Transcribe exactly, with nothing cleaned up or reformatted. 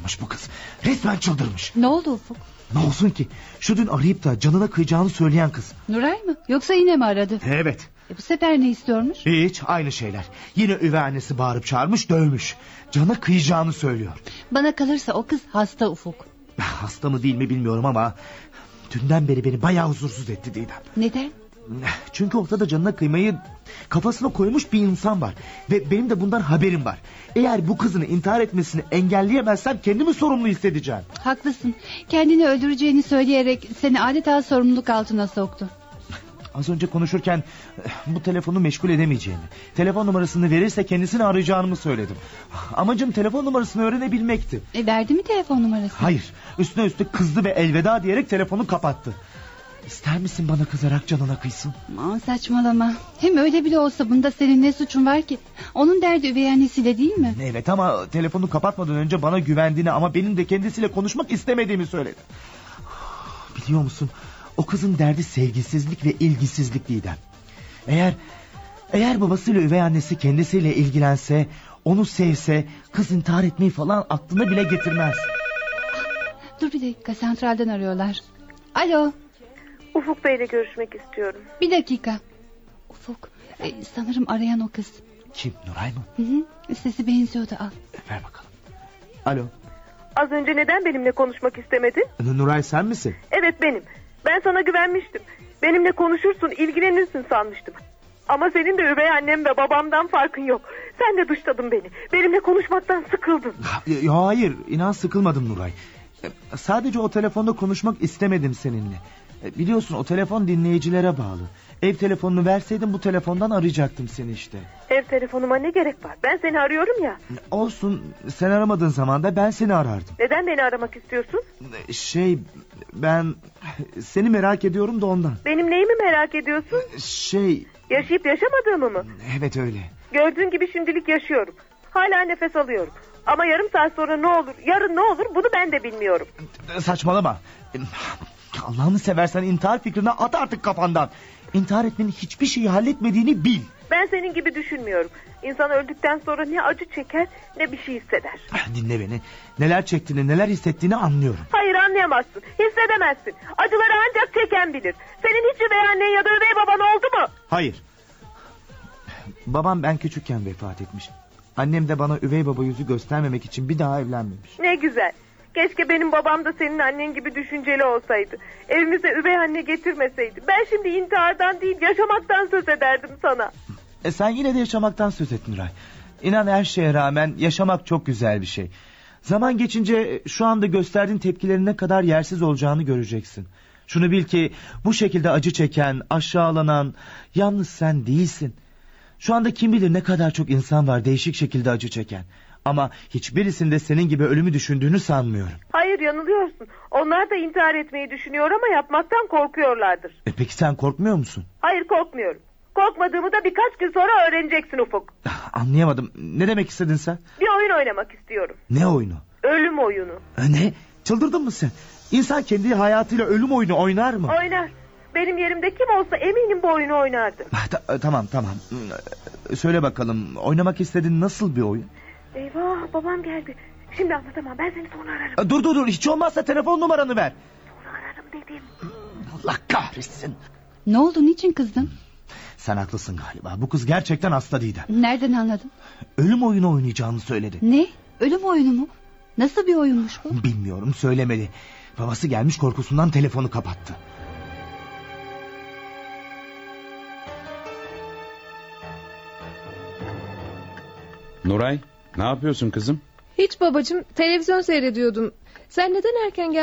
çıldırmış bu kız. Resmen çıldırmış. Ne oldu Ufuk? Ne olsun ki? Şu dün arayıp da canına kıyacağını söyleyen kız. Nuray mı? Yoksa yine mi aradı? Evet. E bu sefer ne istiyormuş? Hiç, aynı şeyler. Yine üvey annesi bağırıp çağırmış, dövmüş. Canına kıyacağını söylüyor. Bana kalırsa o kız hasta Ufuk. Hasta mı değil mi bilmiyorum ama dünden beri beni bayağı huzursuz etti Didem. Neden? Çünkü ortada canına kıymayı kafasına koymuş bir insan var. Ve benim de bundan haberim var. Eğer bu kızını intihar etmesini engelleyemezsem kendimi sorumlu hissedeceğim. Haklısın. Kendini öldüreceğini söyleyerek seni adeta sorumluluk altına soktu. Az önce konuşurken bu telefonu meşgul edemeyeceğimi, telefon numarasını verirse kendisini arayacağımı söyledim. Amacım telefon numarasını öğrenebilmekti. E verdi mi telefon numarasını? Hayır, üstüne üstlük kızdı ve elveda diyerek telefonu kapattı. İster misin bana kızarak canına kıysın? Aman saçmalama. Hem öyle bile olsa bunda senin ne suçun var ki? Onun derdi üvey annesiyle değil mi? Evet ama telefonu kapatmadan önce bana güvendiğini ama benim de kendisiyle konuşmak istemediğimi söyledi. Biliyor musun? O kızın derdi sevgisizlik ve ilgisizlik Didem. Eğer eğer babasıyla üvey annesi kendisiyle ilgilense, onu sevse, kız intihar etmeyi falan aklına bile getirmez. Dur bir dakika, santralden arıyorlar. Alo. Ufuk Bey'le görüşmek istiyorum. Bir dakika. Ufuk, e, sanırım arayan o kız. Kim, Nuray mı? Hı hı, sesi benziyordu, al. Ver bakalım. Alo. Az önce neden benimle konuşmak istemedin? Nuray sen misin? Evet benim. Ben sana güvenmiştim. Benimle konuşursun, ilgilenirsin sanmıştım. Ama senin de üvey annem ve babamdan farkın yok. Sen de dışladın beni. Benimle konuşmaktan sıkıldın. Ya hayır, inan sıkılmadım Nuray. Sadece o telefonda konuşmak istemedim seninle. Biliyorsun o telefon dinleyicilere bağlı. Ev telefonunu verseydin bu telefondan arayacaktım seni işte. Ev telefonuma ne gerek var? Ben seni arıyorum ya. Olsun, sen aramadığın zaman da ben seni arardım. Neden beni aramak istiyorsun? Şey, ben seni merak ediyorum da ondan. Benim neyimi merak ediyorsun? Şey... Yaşayıp yaşamadığımı mı? Evet öyle. Gördüğün gibi şimdilik yaşıyorum. Hala nefes alıyorum. Ama yarım saat sonra ne olur, yarın ne olur bunu ben de bilmiyorum. Saçmalama. Allah'ını seversen intihar fikrine at artık kafandan. İntihar etmenin hiçbir şeyi halletmediğini bil. Ben senin gibi düşünmüyorum. İnsan öldükten sonra ne acı çeker ne bir şey hisseder. Dinle beni. Neler çektiğini, neler hissettiğini anlıyorum. Hayır, anlayamazsın. Hissedemezsin. Acıları ancak çeken bilir. Senin hiç üvey annen ya da üvey baban oldu mu? Hayır. Babam ben küçükken vefat etmiş. Annem de bana üvey baba yüzü göstermemek için bir daha evlenmemiş. Ne güzel. Keşke benim babam da senin annen gibi düşünceli olsaydı. Evimize üvey anne getirmeseydi. Ben şimdi intihardan değil yaşamaktan söz ederdim sana. E sen yine de yaşamaktan söz et Nuray. İnan her şeye rağmen yaşamak çok güzel bir şey. Zaman geçince şu anda gösterdiğin tepkilerin ne kadar yersiz olacağını göreceksin. Şunu bil ki bu şekilde acı çeken, aşağılanan yalnız sen değilsin. Şu anda kim bilir ne kadar çok insan var değişik şekilde acı çeken. Ama hiçbirisinde senin gibi ölümü düşündüğünü sanmıyorum. Hayır, yanılıyorsun. Onlar da intihar etmeyi düşünüyor ama yapmaktan korkuyorlardır. E peki sen korkmuyor musun? Hayır, korkmuyorum. Korkmadığımı da birkaç gün sonra öğreneceksin Ufuk. Anlayamadım. Ne demek istedin sen? Bir oyun oynamak istiyorum. Ne oyunu? Ölüm oyunu. E ne? Çıldırdın mı sen? İnsan kendi hayatıyla ölüm oyunu oynar mı? Oynar. Benim yerimde kim olsa eminim bu oyunu oynardı. Ta- tamam tamam. Söyle bakalım, oynamak istediğin nasıl bir oyun? Eyvah, babam geldi. Şimdi anlatamam, ben seni sonra ararım. Dur dur dur, hiç olmazsa telefon numaranı ver. Sonra ararım dedim. Allah kahretsin. Ne oldu, niçin kızdın? Sen haklısın galiba, bu kız gerçekten hasta Didem. Nereden anladın? Ölüm oyunu oynayacağını söyledi. Ne? Ölüm oyunu mu? Nasıl bir oyunmuş bu? Bilmiyorum, söylemedi. Babası gelmiş, korkusundan telefonu kapattı. Nuray, ne yapıyorsun kızım? Hiç babacığım, televizyon seyrediyordum. Sen neden erken geldin?